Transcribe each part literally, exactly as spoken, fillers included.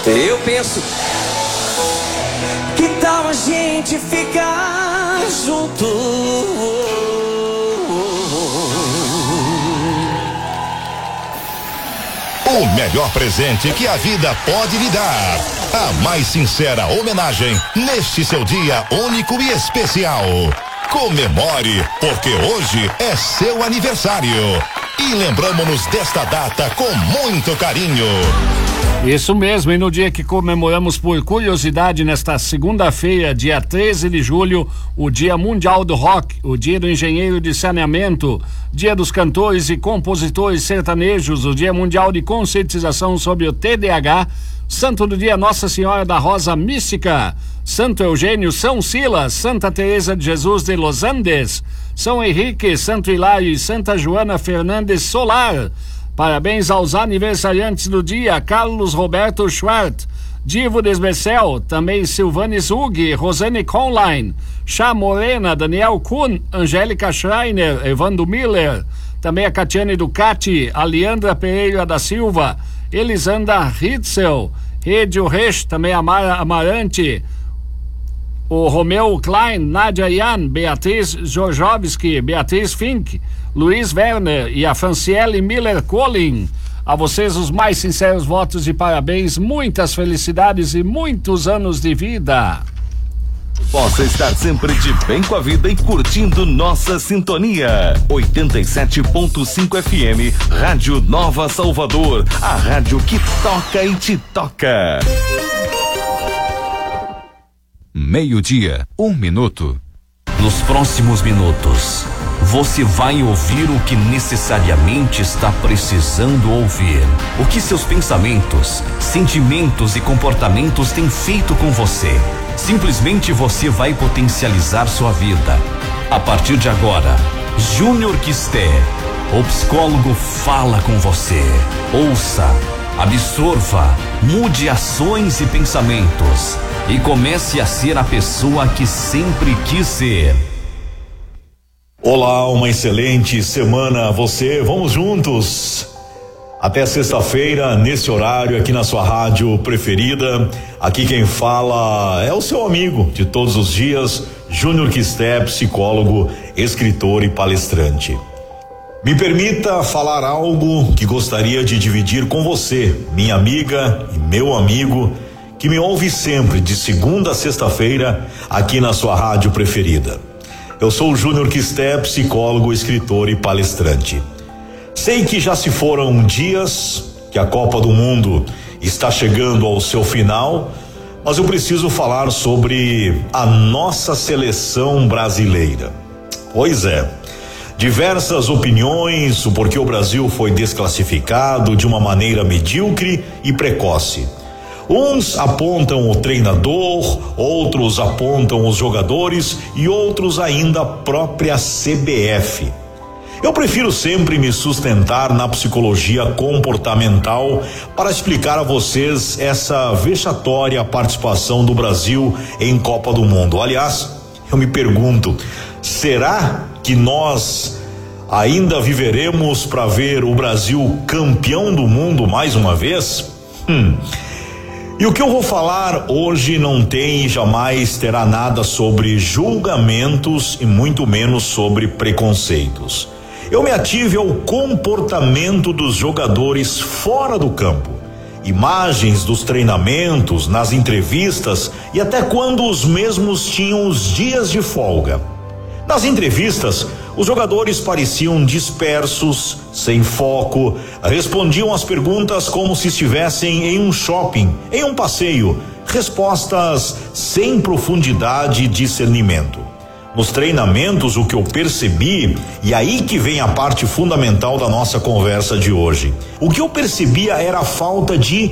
Eu penso, que tal a gente ficar junto? O melhor presente que a vida pode lhe dar. A mais sincera homenagem neste seu dia único e especial. Comemore, porque hoje é seu aniversário. E lembramos-nos desta data com muito carinho. Isso mesmo, e no dia que comemoramos por curiosidade nesta segunda-feira, dia treze de julho, o Dia Mundial do Rock, o Dia do Engenheiro de Saneamento, Dia dos Cantores e Compositores Sertanejos, o Dia Mundial de Conscientização sobre o T D A H, Santo do Dia Nossa Senhora da Rosa Mística, Santo Eugênio, São Silas, Santa Teresa de Jesus de Los Andes, São Henrique, Santo Hilário e Santa Joana Fernandes Solar. Parabéns aos aniversariantes do dia: Carlos Roberto Schwartz, Divo Desbecel, também Silvanes Hug, Rosane Conline, Chá Morena, Daniel Kuhn, Angélica Schreiner, Evandro Miller, também a Catiane Ducati, a Leandra Pereira da Silva, Elisanda Ritzel, Redio Resch, também a Mara Amarante, o Romeu Klein, Nádia Ian, Beatriz Jorjovski, Beatriz Fink, Luiz Werner e a Franciele Miller Collin. A vocês os mais sinceros votos de parabéns, muitas felicidades e muitos anos de vida. Possa estar sempre de bem com a vida e curtindo nossa sintonia. oitenta e sete ponto cinco F M, Rádio Nova Salvador, a rádio que toca e te toca. Meio-dia, um minuto. Nos próximos minutos, você vai ouvir o que necessariamente está precisando ouvir. O que seus pensamentos, sentimentos e comportamentos têm feito com você. Simplesmente você vai potencializar sua vida. A partir de agora, Júnior Quisté, o psicólogo, fala com você. Ouça, absorva, mude ações e pensamentos e comece a ser a pessoa que sempre quis ser. Olá, uma excelente semana a você. Vamos juntos até sexta-feira, nesse horário, aqui na sua rádio preferida. Aqui quem fala é o seu amigo de todos os dias, Júnior Quisté, psicólogo, escritor e palestrante. Me permita falar algo que gostaria de dividir com você, minha amiga e meu amigo, que me ouve sempre de segunda a sexta-feira aqui na sua rádio preferida. Eu sou o Júnior Quisté, psicólogo, escritor e palestrante. Sei que já se foram dias, que a Copa do Mundo está chegando ao seu final, mas eu preciso falar sobre a nossa seleção brasileira. Pois é, diversas opiniões, o porquê o Brasil foi desclassificado de uma maneira medíocre e precoce. Uns apontam o treinador, outros apontam os jogadores e outros ainda a própria C B F. Eu prefiro sempre me sustentar na psicologia comportamental para explicar a vocês essa vexatória participação do Brasil em Copa do Mundo. Aliás, eu me pergunto, será que nós ainda viveremos para ver o Brasil campeão do mundo mais uma vez? Hum... E o que eu vou falar hoje não tem e jamais terá nada sobre julgamentos e muito menos sobre preconceitos. Eu me ative ao comportamento dos jogadores fora do campo. Imagens dos treinamentos, nas entrevistas e até quando os mesmos tinham os dias de folga. Nas entrevistas, os jogadores pareciam dispersos, sem foco, respondiam às perguntas como se estivessem em um shopping, em um passeio, respostas sem profundidade e discernimento. Nos treinamentos, o que eu percebi, e aí que vem a parte fundamental da nossa conversa de hoje, o que eu percebia era a falta de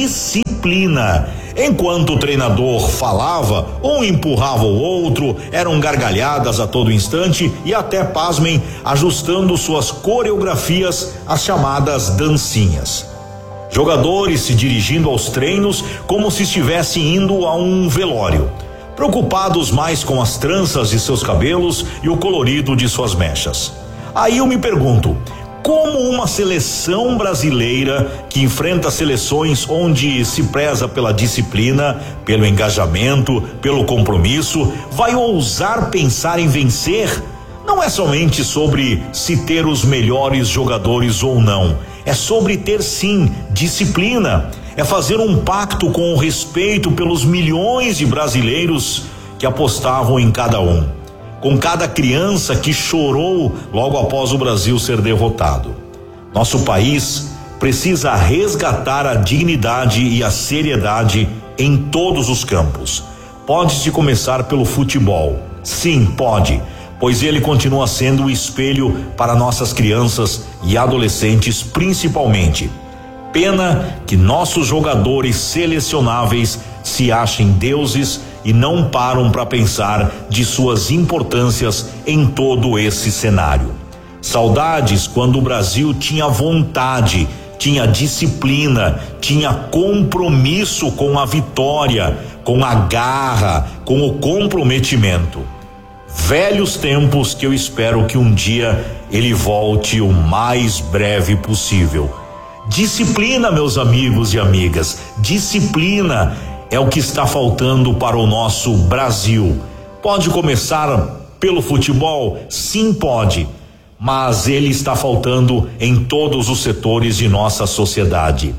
disciplina. Enquanto o treinador falava, um empurrava o outro, eram gargalhadas a todo instante e até, pasmem, ajustando suas coreografias às chamadas dancinhas. Jogadores se dirigindo aos treinos como se estivessem indo a um velório, preocupados mais com as tranças de seus cabelos e o colorido de suas mechas. Aí eu me pergunto, como uma seleção brasileira que enfrenta seleções onde se preza pela disciplina, pelo engajamento, pelo compromisso, vai ousar pensar em vencer? Não é somente sobre se ter os melhores jogadores ou não, é sobre ter sim disciplina, é fazer um pacto com o respeito pelos milhões de brasileiros que apostavam em cada um, com cada criança que chorou logo após o Brasil ser derrotado. Nosso país precisa resgatar a dignidade e a seriedade em todos os campos. Pode-se começar pelo futebol, sim, pode, pois ele continua sendo o espelho para nossas crianças e adolescentes principalmente. Pena que nossos jogadores selecionáveis se achem deuses e não param para pensar de suas importâncias em todo esse cenário. Saudades quando o Brasil tinha vontade, tinha disciplina, tinha compromisso com a vitória, com a garra, com o comprometimento. Velhos tempos que eu espero que um dia ele volte o mais breve possível. Disciplina, meus amigos e amigas, disciplina é o que está faltando para o nosso Brasil. Pode começar pelo futebol? Sim, pode, mas ele está faltando em todos os setores de nossa sociedade.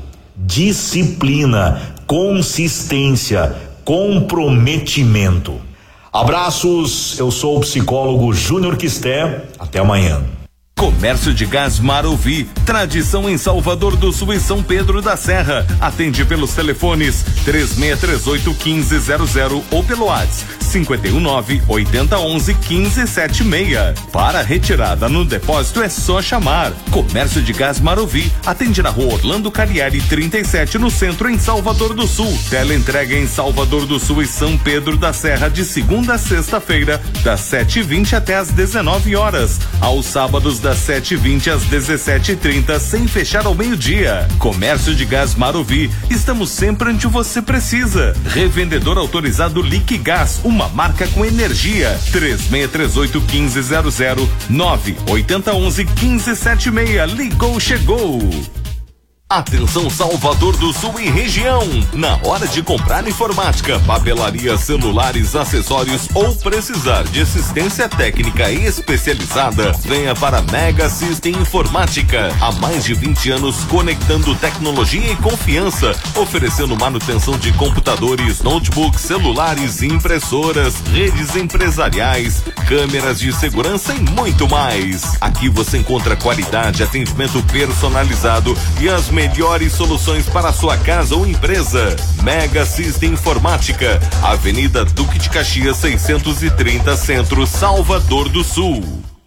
Disciplina, consistência, comprometimento. Abraços, eu sou o psicólogo Júnior Quisté, até amanhã. Comércio de Gás Marovi, tradição em Salvador do Sul e São Pedro da Serra. Atende pelos telefones três seis três oito, um cinco zero zero ou pelo WhatsApp cinco um nove, oito zero um um, um cinco sete seis. Para retirada no depósito é só chamar. Comércio de Gás Marovi, atende na rua Orlando Carieri trinta e sete no centro em Salvador do Sul. Teleentrega em Salvador do Sul e São Pedro da Serra de segunda a sexta-feira, das sete e vinte até às dezenove horas. Aos sábados das sete e vinte às dezessete e trinta, sem fechar ao meio-dia. Comércio de Gás Marovi, estamos sempre onde você precisa. Revendedor autorizado Liquigás, uma marca com energia. três seis três oito, um cinco zero zero, nove oito um um, um cinco sete seis. Ligou, chegou. Atenção Salvador do Sul e região, na hora de comprar informática, papelaria, celulares, acessórios ou precisar de assistência técnica especializada, venha para Mega System Informática. Há mais de vinte anos conectando tecnologia e confiança, oferecendo manutenção de computadores, notebooks, celulares, impressoras, redes empresariais, câmeras de segurança e muito mais. Aqui você encontra qualidade, atendimento personalizado e as melhores soluções para a sua casa ou empresa. Mega System Informática, Avenida Duque de Caxias seiscentos e trinta, Centro, Salvador do Sul.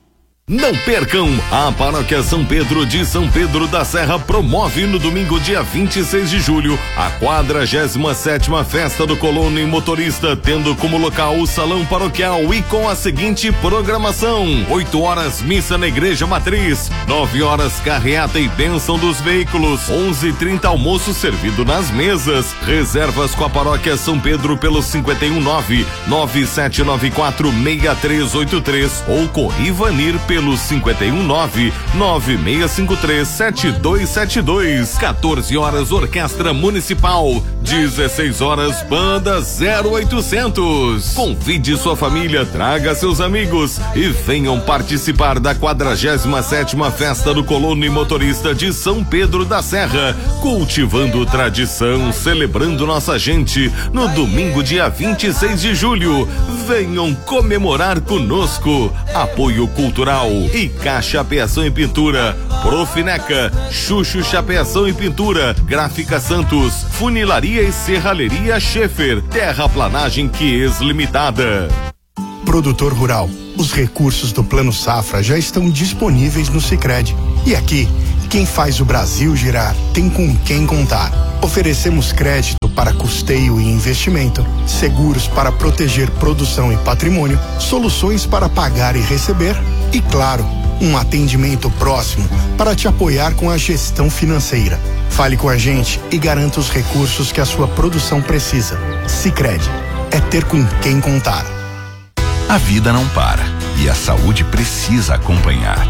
Não percam, a Paróquia São Pedro de São Pedro da Serra promove no domingo, dia vinte e seis de julho, a quadragésima sétima Festa do Colono e Motorista, tendo como local o Salão Paroquial e com a seguinte programação: oito horas missa na Igreja Matriz, nove horas carreata e bênção dos veículos, onze e trinta almoço servido nas mesas. Reservas com a Paróquia São Pedro pelo cinco um nove, nove sete nove quatro, seis três oito três ou com Ivanir pelo cinco um nove, nove seis cinco três, sete dois sete dois. quatorze horas Orquestra Municipal, dezesseis horas Banda zero oitocentos. Convide sua família, traga seus amigos e venham participar da quadragésima sétima Festa do Colono e Motorista de São Pedro da Serra, cultivando tradição, celebrando nossa gente, no domingo, dia vinte e seis de julho. Venham comemorar conosco. Apoio Cultural e K Chapeação e Pintura, Profineca, Chuchu Chapeação e Pintura, Gráfica Santos, Funilaria e Serralheria Schaefer, Terraplanagem Quies Limitada. Produtor rural, os recursos do Plano Safra já estão disponíveis no Sicredi. E aqui, quem faz o Brasil girar tem com quem contar. Oferecemos crédito para custeio e investimento, seguros para proteger produção e patrimônio, soluções para pagar e receber e, claro, um atendimento próximo para te apoiar com a gestão financeira. Fale com a gente e garanta os recursos que a sua produção precisa. Sicredi, é ter com quem contar. A vida não para e a saúde precisa acompanhar. E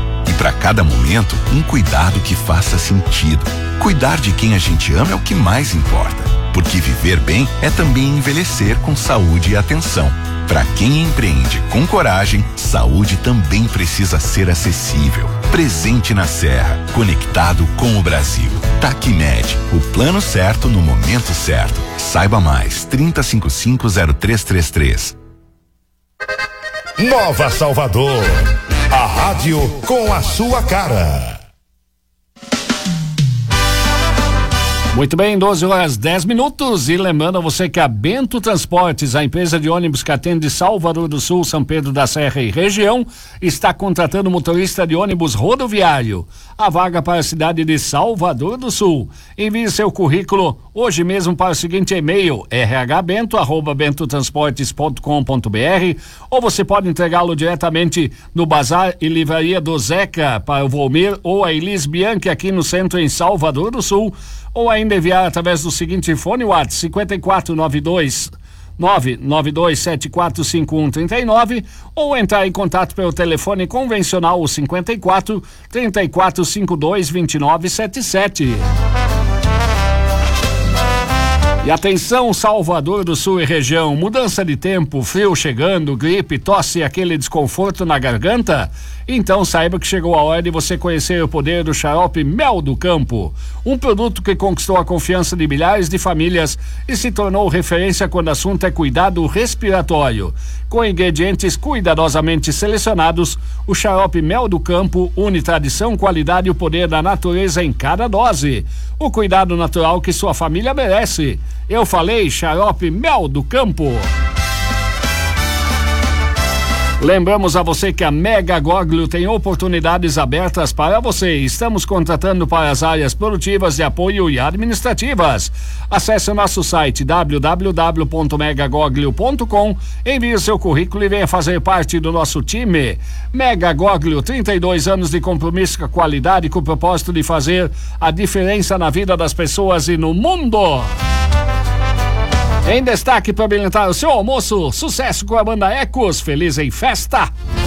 para cada momento, um cuidado que faça sentido. Cuidar de quem a gente ama é o que mais importa, porque viver bem é também envelhecer com saúde e atenção. Para quem empreende com coragem, saúde também precisa ser acessível. Presente na Serra, conectado com o Brasil. Tacmed, o plano certo no momento certo. Saiba mais, trinta cinquenta e cinco zero três três três. Nova Salvador, a rádio com a sua cara. Muito bem, doze horas dez minutos, e lembrando a você que a Bento Transportes, a empresa de ônibus que atende Salvador do Sul, São Pedro da Serra e região, está contratando motorista de ônibus rodoviário. A vaga para a cidade de Salvador do Sul. Envie seu currículo hoje mesmo para o seguinte e-mail: r h bento arroba bento transportes ponto com ponto b r, ou você pode entregá-lo diretamente no Bazar e Livraria do Zeca para o Volmir ou a Elis Bianchi aqui no centro em Salvador do Sul, ou ainda enviar através do seguinte fone WhatsApp: cinquenta e quatro noventa e dois nove nove dois sete quatro cinco um três nove, ou entrar em contato pelo telefone convencional o cinquenta e quatro trinta e quatro cinquenta e dois vinte e nove setenta e sete. E atenção, Salvador do Sul e região, mudança de tempo, frio chegando, gripe, tosse e aquele desconforto na garganta? Então saiba que chegou a hora de você conhecer o poder do xarope Mel do Campo, um produto que conquistou a confiança de milhares de famílias e se tornou referência quando o assunto é cuidado respiratório. Com ingredientes cuidadosamente selecionados, o xarope Mel do Campo une tradição, qualidade e o poder da natureza em cada dose. O cuidado natural que sua família merece. Eu falei xarope Mel do Campo. Lembramos a você que a Mega Goglio tem oportunidades abertas para você. Estamos contratando para as áreas produtivas, de apoio e administrativas. Acesse o nosso site w w w ponto mega goglio ponto com, envie seu currículo e venha fazer parte do nosso time. Mega Goglio, trinta e dois anos de compromisso com a qualidade, com o propósito de fazer a diferença na vida das pessoas e no mundo. Em destaque para habilitar o seu almoço, sucesso com a banda Ecos, Feliz em Festa.